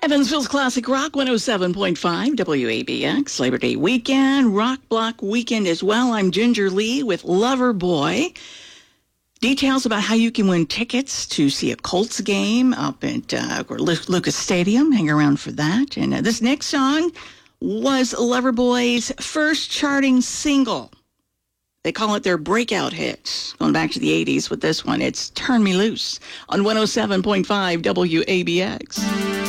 Evansville's Classic Rock 107.5 WABX. Labor Day weekend, Rock Block weekend as well. I'm Ginger Lee with Lover Boy. Details about how you can win tickets to see a Colts game up at Lucas Stadium. Hang around for that. And this next song was Lover Boy's first charting single. They call it their breakout hit. Going back to the 80s with this one. It's Turn Me Loose on 107.5 WABX.